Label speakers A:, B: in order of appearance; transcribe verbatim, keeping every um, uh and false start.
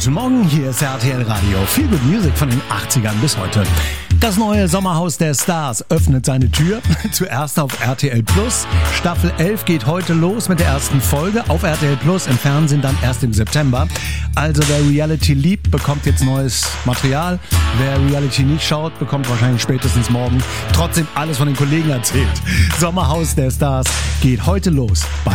A: Guten Morgen, hier ist R T L Radio. Viel Good Music von den achtzigern bis heute. Das neue Sommerhaus der Stars öffnet seine Tür. Zuerst auf R T L Plus. Staffel elf geht heute los mit der ersten Folge. Auf R T L Plus, im Fernsehen dann erst im September. Also wer Reality liebt, bekommt jetzt neues Material. Wer Reality nicht schaut, bekommt wahrscheinlich spätestens morgen trotzdem alles von den Kollegen erzählt. Sommerhaus der Stars geht heute los bei